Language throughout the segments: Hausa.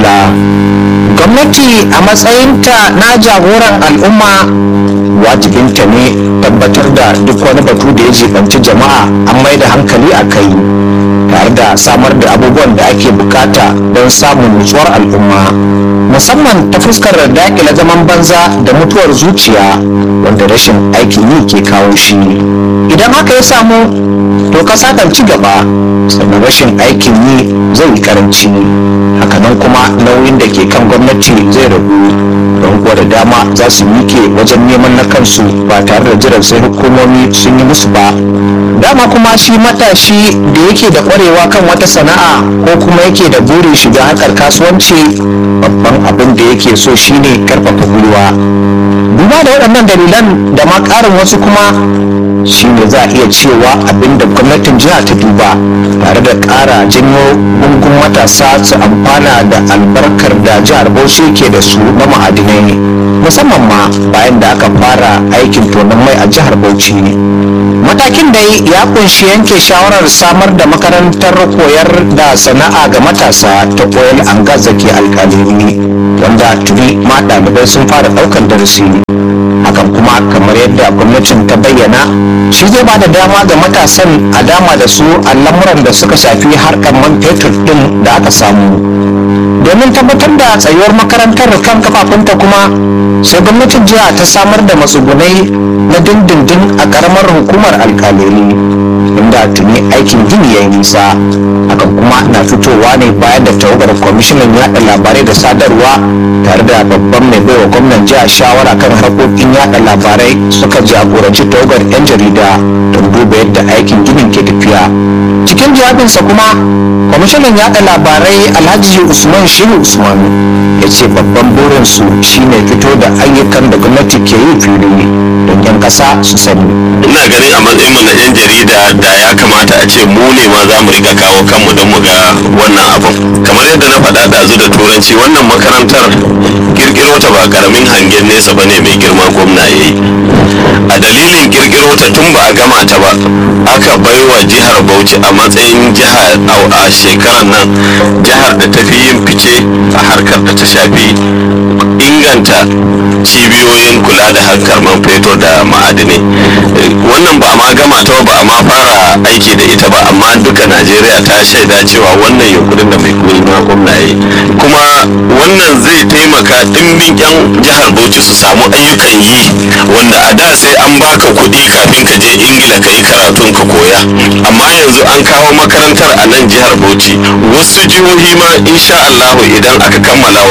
Allah. Gwamnati a matsayinta na jagoran al'umma wajibinta ne tabbatar da duk wani batu da ya jibanci jama'a an mai da hankali a kai tare da samar da abubuwan da ake bukata don samun nutsuwar al'umma, musamman ta fuskar daƙile zaman banza da mutuwar zuciya wanda rashin aikin yi ke kawo shi. Idan haka ya samu to kasa kan ci gaba, sannan rashin aikin yi zai yi karanci, hakanan kuma nauyin da ke kan gwamnati zai ragu, don kuwa da dama za su mike wajen neman na kansu ba tare da jiran sai hukumomi sun yi musu ba. Dama kuma shi matashi da yake da kwarewa kan wata sana'a ko kuma yake da burin shiga harkar kasuwanci, babban abin da yake so shine karfafa gwiwa. Duba da waɗannan dalilan da ma ƙarin wasu kuma shine za a iya cewa abin da gwamnatin jiha ta duba tare da ƙara janyo gungun matasa su amfana da albarkar da jihar Bauchi ke da su na ma'adinai, musamman ma bayan da aka fara aikin tonon mai a jihar Bauchi. Matakin da ya kunshi yanke shawarar samar da makarantar koyar da sana'a ga matasa ta koyar angaza ke alkalami, wanda tuni ma ɗalibai sun fara ɗaukar darasi. Hakan kuma kamar yadda gwamnatin ta bayyana shi zai ba da dama ga matasan a dama da su a lamuran da suka shafi harkar man fetur din da aka samu. Domin tabbatar da tsayuwar makarantar kan kafafunta kuma sai gwamnatin jiha ta samar da matsugunai na dindindin a karamar hukumar alkalari, inda tuni aikin gini ya yi nisa. Hakan kuma na fitowa ne bayan da tawagar kwamishinan yaɗa labarai da sadarwa tare da babban mai baiwa gwamnan jiha shawara kan harkokin yaɗa labarai suka jagoranci tawagar 'yan jarida don duba yadda aikin ginin ke tafiya. Cikin jawabinsa kuma kwamishinan yaɗa labarai Alhaji Usman Shehu Usman ya ce babban burinsu shine fito da ayyukan da gwamnati ke yi fili don 'yan ƙasa su sani. Ina ganin a matsayin mu na 'yan jarida da ya kamata a ce mu ne ma za mu rika kawo kanmu don mu ga wannan abin. Kamar yadda na faɗa ɗazu da turanci, wannan makarantar kirkiro ta ba karamin hangen nesa bane mai girma gwamna ya yi. A dalilin kirkiro ta tun ba a gama ta ba aka baiwa jihar Bauchi a matsayin jiha a shekarar nan jihar da ta fi yin fice a harkar da ta shafi inganta cibiyoyin kula da harkar man fetur da ma'adinai. Wannan ba ma gama ta ba a ma fara aiki da ita ba, amma duka Najeriya ta shaida cewa wannan yunkurin da mai girma gwamna ya yi, kuma wannan zai taimaka dimbin 'yan jihar Bauchi su samu ayyukan yi, wanda a da sai an baka kuɗi kafin ka je Ingila ka yi karatun ka koya, amma yanzu an kawo makarantar a nan jihar Bauchi. Wasu jihohi ma insha Allah idan aka kammala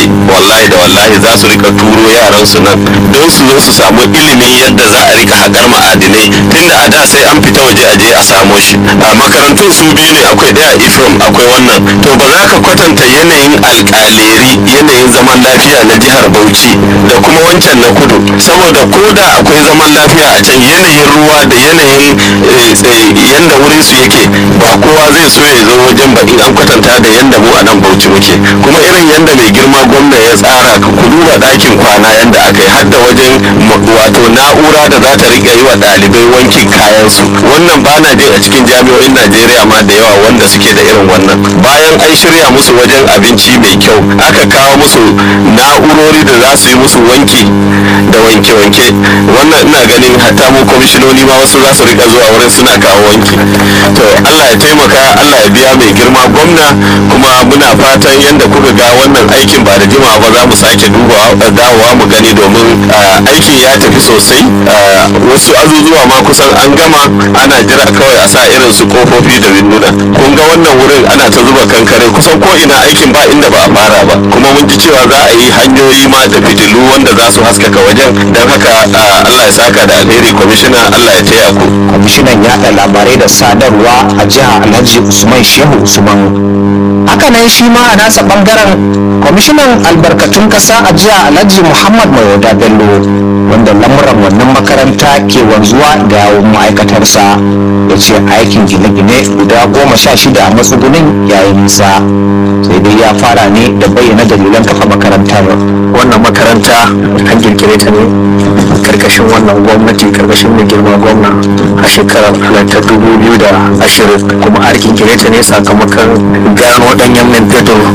wallahi za su rika turo yaran su nan don su zo su samu ilimin yadda za a rika haƙar ma'adinai, tunda a da sai an fita waje aje a samo shi. A makarantun su biyu ne, akwai ɗaya Ifrom akwai wannan, to ba za ka kwatanta yanayin alƙaleri, yanayin zaman lafiya na jihar Bauchi da kuma wancan na kudu, saboda ko da akwai zaman lafiya a can yanayin ruwa da yanayin yanda wurin su yake ba kowa zai so ya zo wajen ba in an kwatanta da yanda mu a nan Bauchi muke. Kuma irin yanda mai girma gwamna ya tsara ka ku duba ɗakin kwana yanda aka yi, har da wajen wato na'ura da za ta riƙa yi wa ɗalibai wankin kayansu. Wannan ba na jin a cikin jami'o'in Najeriya ma da yawa wanda suke da irin wannan. Bayan an shirya musu wajen abinci mai kyau, aka kawo musu na'urori da za su yi musu wanki da wanke-wanke. Wannan ina ganin hatta mu kwamishinoni ma wasu za su riƙa zuwa wurin suna kawo wanki. To Allah ya taimaka, Allah ya biya mai girma gwamna, kuma muna fatan yadda kuka ga wannan aikin ba da jimawa ba za mu sake dawowa mu gani, domin aikin ya tafi sosai. Wasu azuzuwa ma kusan an gama, ana jira kawai a sa irin su kofofi da winduna. Kun ga wannan wurin ana ta zuba kankare kusan ko ina, aikin ba inda ba a fara ba, kuma mun ji cewa za a yi hanyoyi ma da fitilu wanda za su haskaka wajen. Don haka Allah ya saka da alheri kwamishina, Allah ya taya ku. Kwamishinan yaɗa labarai da sadarwa a jiha Alhaji Usman Shehu Usman. Hakanan shi ma a nasa bangaren kwamishinan albarkatun kasa a jiha Alhaji Muhammad Mayoda Bello, wanda lamuran wannan makaranta ke wanzuwa da ma'aikatarsa, ya ce aikin gine-gine guda 16 a matsugunin yayin nisa, sai dai ya fara ne da bayyana dalilan kafa makarantar. Wannan makaranta an kirkire ta ne karkashin wannan gwamnati, karkashin mai girma gwamna a shekarar 2020, kuma an kirkire ta ne sakamakon gano danyen man fetur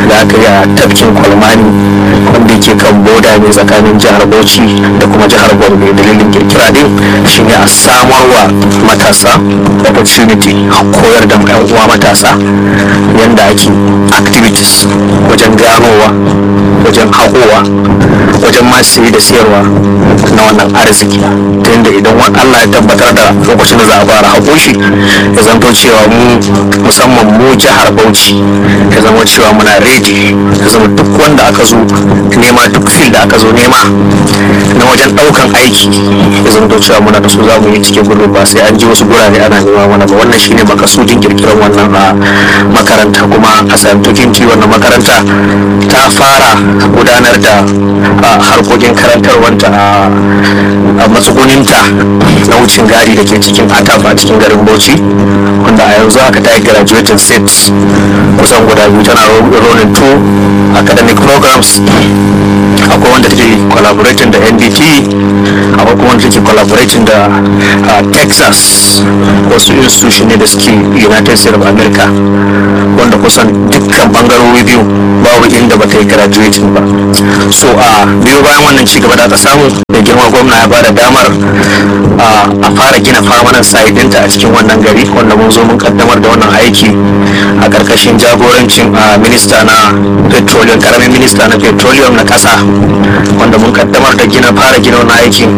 da aka yi a tafkin kwalmani wanda yake kan boda ne tsakanin jihar Bauchi da kuma jihar Gombe. Dalilin kirkira din shine a samarwa matasa opportunity, koyar da yan uwa matasa yanda ake activities wajen ganowa, wajen haƙowa, wajen ma sayi da siyarwa na wannan arziki, ta yadda idan Allah ya tabbatar da lokacin da za a fara haƙo shi ya zanto cewa mu musamman mu jihar Bauchi ya zama cewa muna ready, ya zama duk wanda aka zo nema, duk fil da aka zo nema na wajen ɗaukan aiki ya zanto cewa muna da su za mu yi cikin gudu, ba sai an ji wasu gurare ana nema mana ba. Wannan shine makasudin kirkirar wannan makaranta. Kuma a santokin wannan makaranta ta fara gudanar da harkokin karantarwanta a matsuguninta na wucin gadi da ke cikin Atafa cikin garin Bauchi, wanda a yanzu aka ta yi graduating sets kusan guda biyu. Tana rolling 2 academic programs. Akwai wanda take collaborating da NDT, akwai kuma wanda take collaborating da Texas, wasu institution ne da suke United States of America, wanda kusan dukkan bangarori biyu babu inda ba ta yi graduating ba. So biyu bayan wannan cigaba da aka samu, da girma gwamna ya bada damar a fara gina permanent site ɗinta a cikin wannan gari, wanda mun zo mun kaddamar da wannan aiki a karkashin jagorancin minista na petroleum, karamin minista na petroleum na kasa, wanda mun kaddamar da fara gina wannan aikin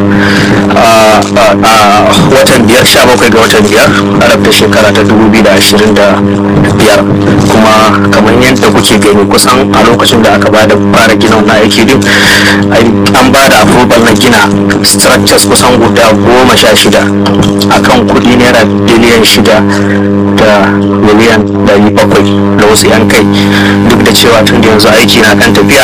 a watan 17 ga watan 5 a da shekara ta 2025. Kuma kamar yadda kuke gani, kusan a lokacin da aka bada fara gina wannan aiki din an bada approval na gina structures kusan guda 16 akan kudi naira biliyan 6 da miliyan 700 da wasu yan kai, duk da cewa tun da yanzu aiki na kan tafiya.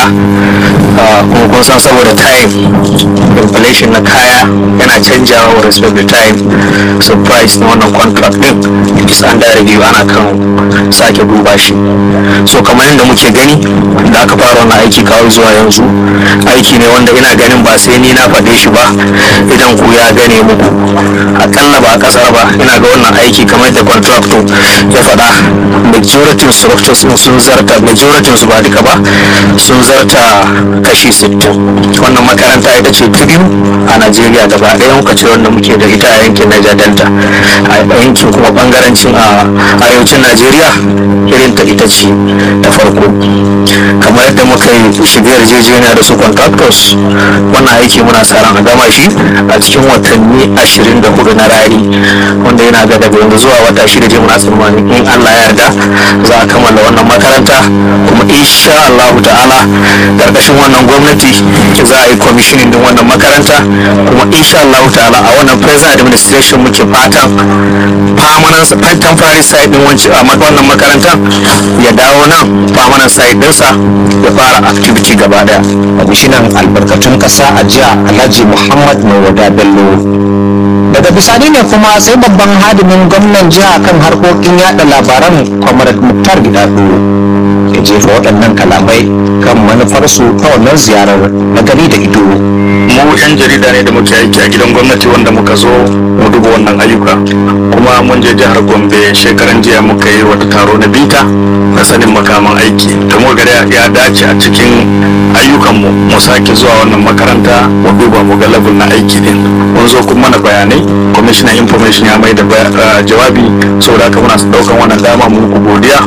Kuma kun san saboda time inflation na kaya yana canjawa wa respect the time, so price na wannan contract din is under review, ana kan sake duba shi. So kamar yadda muke gani da aka fara wannan aiki kawo zuwa yanzu, aiki ne wanda ina ganin ba sai ni na faɗe shi ba, idan ku ya gane muku akalla ba a kasar ba. Ina ga wannan aiki kamar da contractor ya faɗa, majority structures sun zarta, majority su ba duka ba, sun zarta kashi 60. Wannan makaranta ita ce ta biyu a Najeriya gaba ɗaya, muka ce wanda muke da ita a yankin Niger Delta. A yankin kuma bangarancin a arewacin Najeriya irin ta ita ce ta farko. Kamar yadda muka yi shiga yarjejeniya da su contractors, wannan aiki muna sa ran a gama shi a cikin watanni 24 na rani, wanda yana ga daga yanzu zuwa wata 6 je muna tsammani in Allah ya yarda za a kammala wannan makaranta. Kuma insha Allah ta'ala karkashin wannan gwamnati za a yi commissioning din wannan makaranta, kuma insha Allah ta'ala a wannan present administration muke fatan permanent temporary site din wannan makaranta ya dawo nan permanent site dinsa ya fara activity gaba daya. Kwamishinan albarkatun kasa a jiya Alhaji Muhammad Mawada Bello. Daga bisani ne kuma sai babban hadimin gwamnan jiha kan harkokin yada labaran Comrade Muktar Gidado ya jefa waɗannan kalamai kan manufarsu ta wannan ziyarar na gani da ido. Mu 'yan jarida ne da muke aiki a gidan gwamnati wanda muka zo mu duba wannan ayyuka, kuma mun je jihar Gombe shekaran jiya muka yi wata taro na bita na sanin makaman aiki. Da mu gari ya dace a cikin ayyukanmu mu sake zuwa wannan makaranta mu duba mu ga level na aiki din. Mun zo kuma mana bayanai, commissioner information ya mai da jawabi, saboda haka muna daukan wannan dama mu ku godiya,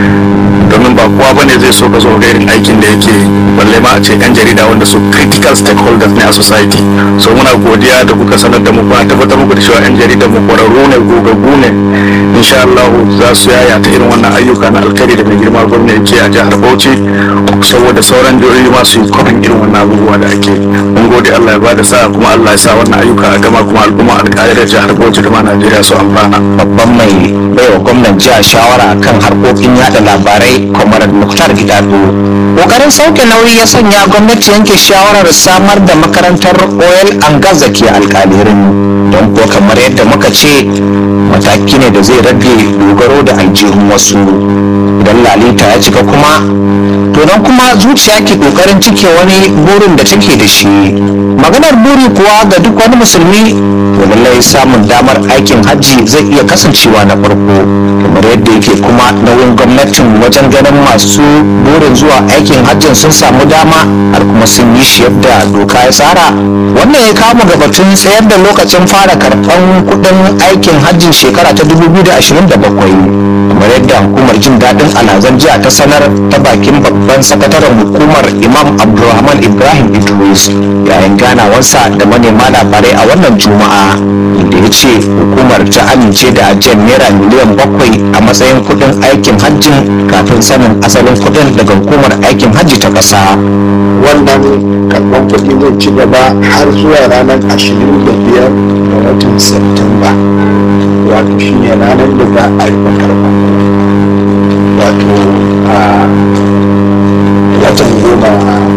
domin ba kowa bane zai so ka zo ga irin aikin da yake, balle ma a ce 'yan jarida wanda su critical stakeholders ne a society. So muna godiya da kuka sanar da mu, kuma tabbatar muku da cewa 'yan jarida mu kwararru ne, gogaggu ne. Insha Allah za su yaya ta irin wannan ayyuka na alkhairi da mai girma gwamnati ke a jihar Bauchi, saboda sauran jihohi ma su yi kwafin irin wannan abubuwa da ake. Mun gode, Allah ya bada sa'a, kuma Allah ya sa wannan ayyuka a gama, kuma al'umma alƙalai da jihar Bauchi da ma Najeriya su amfana. Babban mai baiwa gwamnan jiha shawara kan harkokin yada labarai Comrade Muktar Gidado. Kokarin sauke nauyi ya sanya gwamnati yanke shawarar samar da makarantar oil and gas da ke alkalirin, don ko kamar yadda muka ce mataki ne da zai rage dogaro da aljihun wasu. Idan lalita ya cika kuma to to nan kuma zuciya ke kokarin cike wani burin da take da shi. Maganar buri kuwa ga duk wani musulmi to lallai samun damar aikin hajji zai iya kasancewa na farko, kamar yadda yake kuma nauyin gwamnatin wajen ganin masu burin zuwa aikin hajjin sun samu dama har kuma sun yi shi yadda doka ya tsara. Wannan ya kama ga batun tsayar da lokacin fara karɓan kuɗin aikin hajjin shekara ta 2027, kamar yadda hukumar jin daɗin alhazan jiya ta sanar ta bakin babban sakataren hukumar Imam Abdulrahman Ibrahim Idris yayin ganawarsa da manema labarai a wannan juma'a, inda ya ce hukumar ta amince da ajiyar naira miliyan 7 a matsayin kuɗin aikin hajjin kafin sanin asalin kuɗin daga hukumar aikin hajji ta ƙasa. Wannan karɓar kuɗi zai ci gaba har zuwa ranar 25 ga watan Satumba, wato shi ne ranar da za a yi karɓar wato a watan goma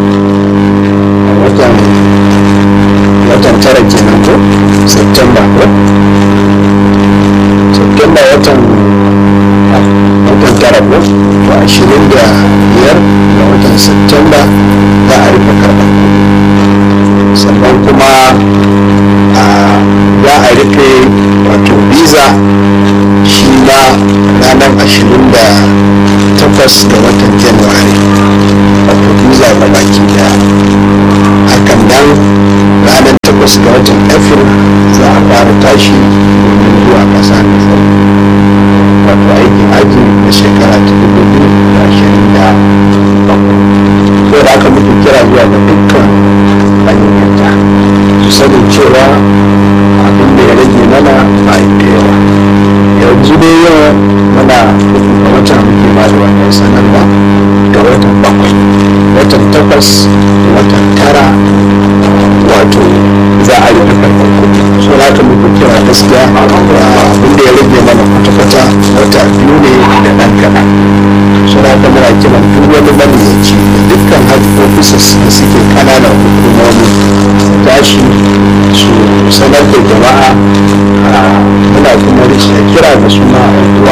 watan tara kenan ko Satumba watan tara ko 25 ga watan Satumba za a rufe karɓar sannan kuma za a rufe wato visa shi ma ranar 28 ga watan Januwari, wato visa ga baki daya. Hakan nan ranar 8 ga watan April za a fara tashi domin zuwa ƙasa da tsaro, wato aikin aji na shekara ta 2027. Sai da aka muke kira zuwa ga dukkan hanyarta su sani cewa abin da ya rage mana ba da yawa. Yanzu dai yau muna ga watan muke ba da wannan sanarwa da watan 7, watan 8, watan 9 wato za a yi karɓar kuɗi. So na ka muku kira gaskiya abin da ya rage mana kwata-kwata wata 2 ne da ɗan kaɗan. Suna ta muna kiran duk wani maniyaci da dukkan hajji officers da suke kananan hukumomi tashi su sanar da jama'a. Muna kuma kira da suna addu'a